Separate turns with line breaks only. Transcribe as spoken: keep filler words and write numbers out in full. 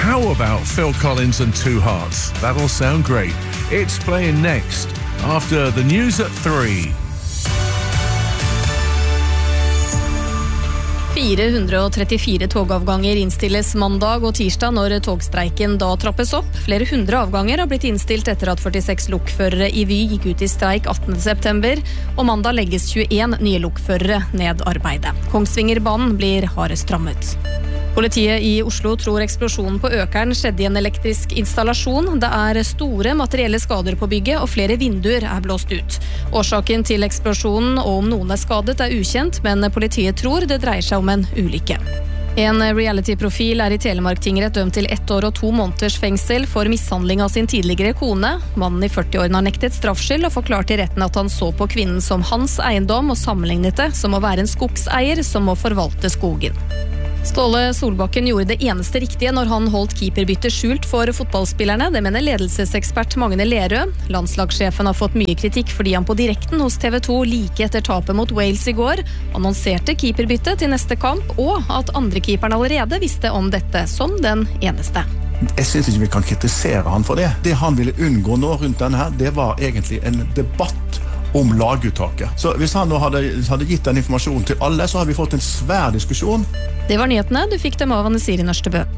How about Phil Collins and Two Hearts? That'll sound great. It's playing next, after the news at three.
fire hundre trettifire togavganger innstilles mandag og tirsdag når togstreiken da trappes opp. Flere hundre avganger har blitt innstilt etter at førtiseks lokførere i Vy gikk ut i streik attende september, og mandag legges tjueen nye lokførere ned arbeidet. Kongsvingerbanen blir hardest rammet. Politiet i Oslo tror eksplosjonen på Økern skjedde i en elektrisk installasjon. Det er store materielle skader på bygget, og flere vinduer er blåst ut. Årsaken til eksplosjonen og om noen er skadet er ukjent, men politiet tror det dreier seg om en ulykke. En reality-profil er i Telemark tingrett dømt til ett år og to måneders fengsel for mishandling av sin tidligere kone. Mannen i førti-årene har nektet straffskyld og forklart i retten at han så på kvinnen som hans eiendom og sammenlignet det som å være en skogseier som må forvalte skogen. Ståle Solbakken gjorde det eneste riktige når han holdt keeperbytte skjult for fotballspillerne. Det mener ledelsesekspert Magne Lerøe. Landslagssjefen har fått mye kritikk fordi han på direkten hos T V to like etter tapet mot Wales i går annonserte keeperbytte til neste kamp, og at andre keeperen allerede visste om dette som den eneste.
Jeg synes ikke vi kan kritisere han for det. Det han ville unngå nå rundt denne her, det var egentlig en debatt om laguttaket. Så hvis han nå hadde, hadde gitt den informasjonen til alle, så har vi fått en svær diskusjon.
Det var nyhetene. Du fikk dem av Anne Siri Nørstebø.